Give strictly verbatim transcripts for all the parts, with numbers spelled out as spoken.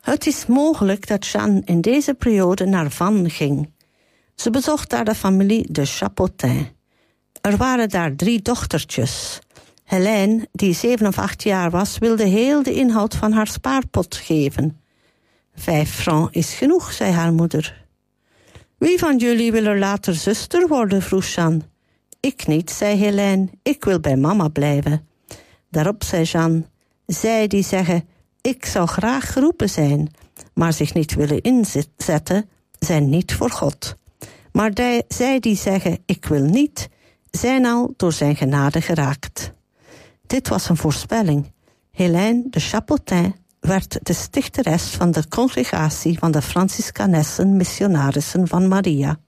Het is mogelijk dat Jeanne in deze periode naar Vannes ging. Ze bezocht daar de familie de Chapotin. Er waren daar drie dochtertjes. Hélène, die zeven of acht jaar was, wilde heel de inhoud van haar spaarpot geven. Vijf francs is genoeg, zei haar moeder. Wie van jullie wil er later zuster worden, vroeg Jeanne. Ik niet, zei Hélène, ik wil bij mama blijven. Daarop zei Jeanne, zij die zeggen, ik zou graag geroepen zijn, maar zich niet willen inzetten, zijn niet voor God. Maar die, zij die zeggen, ik wil niet, zijn al door zijn genade geraakt. Dit was een voorspelling. Hélène de Chapotin werd de stichteres van de congregatie van de Franciscanessen missionarissen van Maria.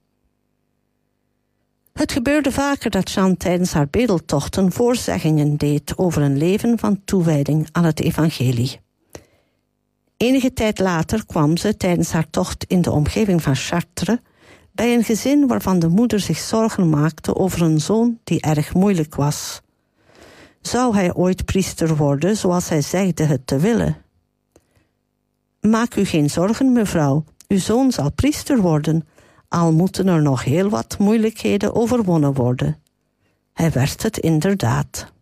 Het gebeurde vaker dat Jeanne tijdens haar bedeltochten voorzeggingen deed over een leven van toewijding aan het evangelie. Enige tijd later kwam ze tijdens haar tocht in de omgeving van Chartres bij een gezin waarvan de moeder zich zorgen maakte over een zoon die erg moeilijk was. Zou hij ooit priester worden zoals hij zegde het te willen? Maak u geen zorgen, mevrouw, uw zoon zal priester worden, al moeten er nog heel wat moeilijkheden overwonnen worden. Hij werd het inderdaad.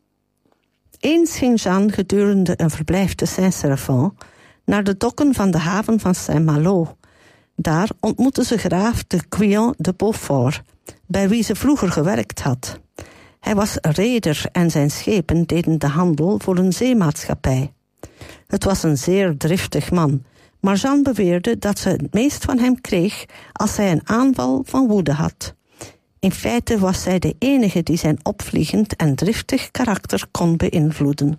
Eens ging Jeanne gedurende een verblijf te Saint-Servan naar de dokken van de haven van Saint-Malo. Daar ontmoette ze graaf de Guyon de Beaufort, bij wie ze vroeger gewerkt had. Hij was reder en zijn schepen deden de handel voor een zeemaatschappij. Het was een zeer driftig man, maar Jeanne beweerde dat ze het meest van hem kreeg als hij een aanval van woede had. In feite was zij de enige die zijn opvliegend en driftig karakter kon beïnvloeden.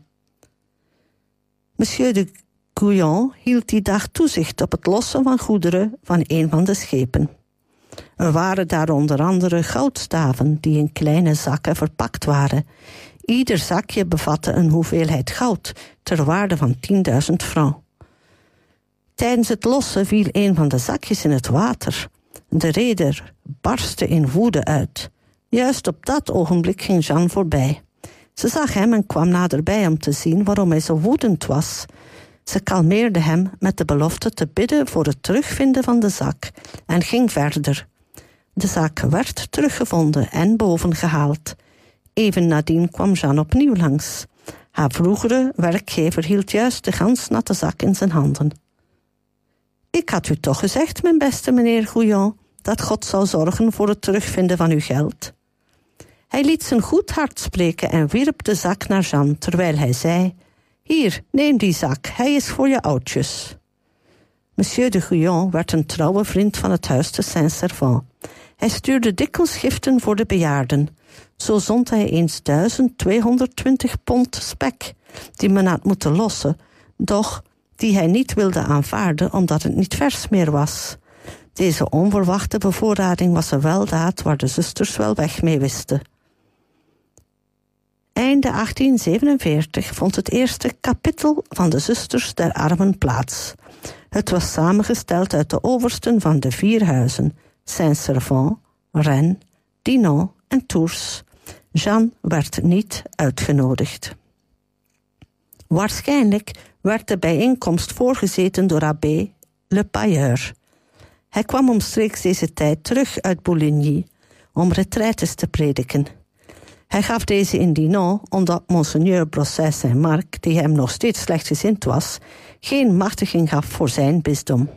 Monsieur de Guyon hield die dag toezicht op het lossen van goederen van een van de schepen. Er waren daar onder andere goudstaven die in kleine zakken verpakt waren. Ieder zakje bevatte een hoeveelheid goud ter waarde van tienduizend francs. Tijdens het lossen viel een van de zakjes in het water. De reder barstte in woede uit. Juist op dat ogenblik ging Jeanne voorbij. Ze zag hem en kwam naderbij om te zien waarom hij zo woedend was. Ze kalmeerde hem met de belofte te bidden voor het terugvinden van de zak en ging verder. De zak werd teruggevonden en bovengehaald. Even nadien kwam Jeanne opnieuw langs. Haar vroegere werkgever hield juist de gansnatte zak in zijn handen. Ik had u toch gezegd, mijn beste meneer Guyon, dat God zou zorgen voor het terugvinden van uw geld. Hij liet zijn goed hart spreken en wierp de zak naar Jeanne, terwijl hij zei, hier, neem die zak, hij is voor je oudjes. Monsieur de Guyon werd een trouwe vriend van het huis te Saint-Servan. Hij stuurde dikwijls giften voor de bejaarden. Zo zond hij eens duizend tweehonderdtwintig pond spek, die men had moeten lossen, doch die hij niet wilde aanvaarden omdat het niet vers meer was. Deze onverwachte bevoorrading was een weldaad waar de zusters wel weg mee wisten. Einde achttien zevenenveertig vond het eerste kapitel van de Zusters der Armen plaats. Het was samengesteld uit de oversten van de vier huizen, Saint-Servan, Rennes, Dinan en Tours. Jeanne werd niet uitgenodigd. Waarschijnlijk werd de bijeenkomst voorgezeten door abbé Le Payeur. Hij kwam omstreeks deze tijd terug uit Bouligny om retraites te prediken. Hij gaf deze in Dinan omdat monseigneur Brosset Saint-Marc, die hem nog steeds slechtgezind was, geen machtiging gaf voor zijn bisdom.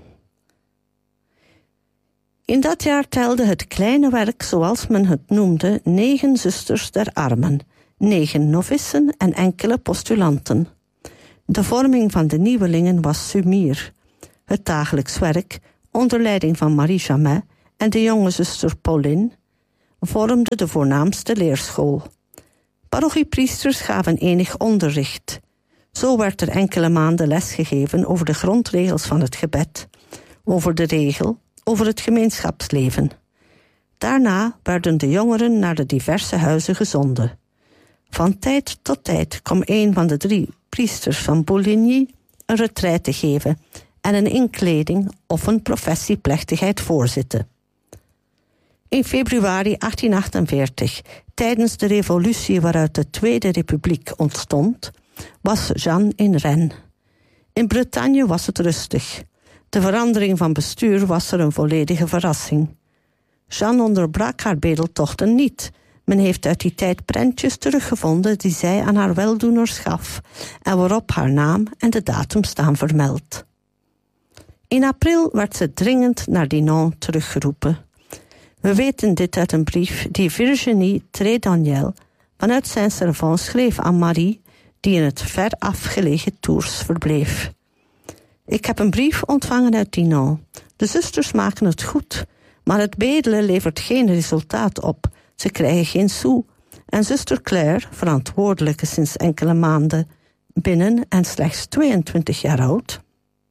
In dat jaar telde het kleine werk, zoals men het noemde, negen zusters der armen, negen novissen en enkele postulanten. De vorming van de nieuwelingen was sumier. Het dagelijks werk, onder leiding van Marie Jamet en de jonge zuster Pauline, vormde de voornaamste leerschool. Parochiepriesters gaven enig onderricht. Zo werd er enkele maanden lesgegeven over de grondregels van het gebed, over de regel, over het gemeenschapsleven. Daarna werden de jongeren naar de diverse huizen gezonden. Van tijd tot tijd kwam een van de drie priesters van Bouligny een retraite geven en een inkleding of een professieplechtigheid voorzitten. In februari achttien achtenveertig, tijdens de revolutie waaruit de Tweede Republiek ontstond, was Jeanne in Rennes. In Bretagne was het rustig. De verandering van bestuur was er een volledige verrassing. Jeanne onderbrak haar bedeltochten niet. Men heeft uit die tijd prentjes teruggevonden die zij aan haar weldoeners gaf en waarop haar naam en de datum staan vermeld. In april werd ze dringend naar Dinan teruggeroepen. We weten dit uit een brief die Virginie Trédaniel vanuit Saint-Servan schreef aan Marie, die in het ver afgelegen Tours verbleef. Ik heb een brief ontvangen uit Dinan. De zusters maken het goed, maar het bedelen levert geen resultaat op. Ze krijgen geen sou. En zuster Claire, verantwoordelijke sinds enkele maanden binnen en slechts tweeëntwintig jaar oud,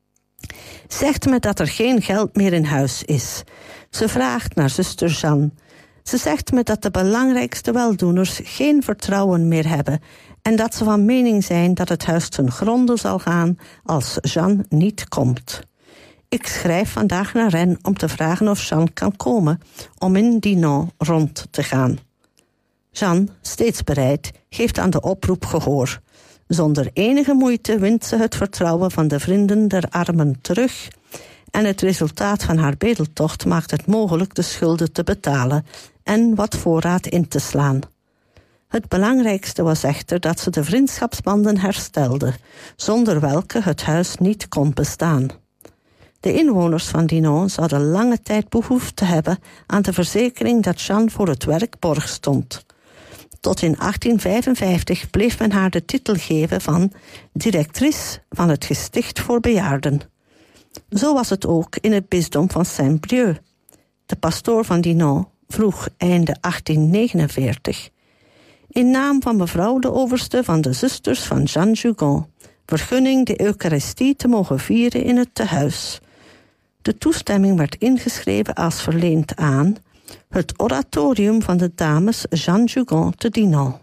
zegt me dat er geen geld meer in huis is. Ze vraagt naar zuster Jeanne. Ze zegt me dat de belangrijkste weldoeners geen vertrouwen meer hebben en dat ze van mening zijn dat het huis ten gronde zal gaan als Jeanne niet komt. Ik schrijf vandaag naar Rennes om te vragen of Jeanne kan komen om in Dinan rond te gaan. Jeanne, steeds bereid, geeft aan de oproep gehoor. Zonder enige moeite wint ze het vertrouwen van de vrienden der armen terug en het resultaat van haar bedeltocht maakt het mogelijk de schulden te betalen en wat voorraad in te slaan. Het belangrijkste was echter dat ze de vriendschapsbanden herstelde, zonder welke het huis niet kon bestaan. De inwoners van Dinan zouden lange tijd behoefte hebben aan de verzekering dat Jeanne voor het werk borg stond. Tot in achttien vijfenvijftig bleef men haar de titel geven van directrice van het gesticht voor bejaarden. Zo was het ook in het bisdom van Saint-Brieuc. De pastoor van Dinan vroeg einde achttien negenenveertig... in naam van mevrouw de overste van de zusters van Jeanne Jugon vergunning de Eucharistie te mogen vieren in het tehuis. De toestemming werd ingeschreven als verleend aan het oratorium van de dames Jeanne Jugon te Dinan.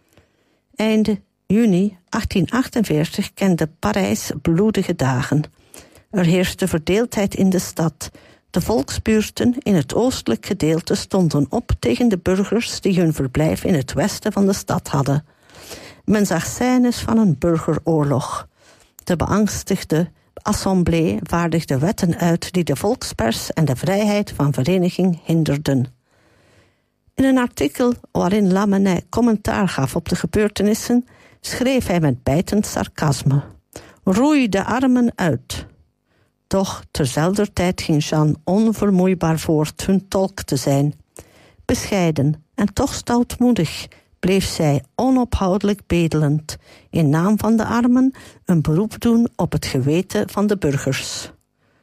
Einde juni achttien achtenveertig kende Parijs bloedige dagen. Er heerste verdeeldheid in de stad. De volksbuurten in het oostelijk gedeelte stonden op tegen de burgers die hun verblijf in het westen van de stad hadden. Men zag scènes van een burgeroorlog. De beangstigde assemblée vaardigde wetten uit die de volkspers en de vrijheid van vereniging hinderden. In een artikel waarin Lamennais commentaar gaf op de gebeurtenissen, schreef hij met bijtend sarcasme: roei de armen uit. Toch terzelfder tijd ging Jeanne onvermoeibaar voort hun tolk te zijn. Bescheiden en toch stoutmoedig bleef zij onophoudelijk bedelend, in naam van de armen een beroep doen op het geweten van de burgers.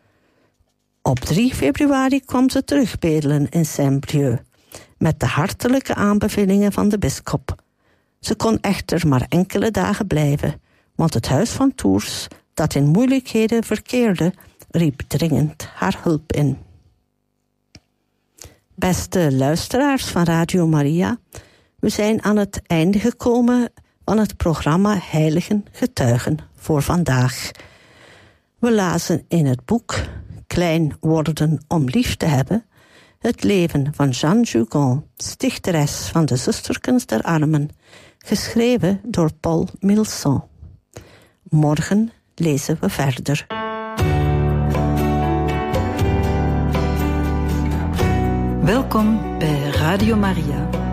Op drie februari kwam ze terugbedelen in Saint-Brieuc, met de hartelijke aanbevelingen van de bisschop. Ze kon echter maar enkele dagen blijven, want het huis van Tours, dat in moeilijkheden verkeerde, riep dringend haar hulp in. Beste luisteraars van Radio Maria, we zijn aan het einde gekomen van het programma Heiligen Getuigen voor vandaag. We lazen in het boek Klein worden om lief te hebben het leven van Jeanne Jugon, stichteres van de Zusterkens der Armen, geschreven door Paul Milson. Morgen lezen we verder. Welkom bij Radio Maria.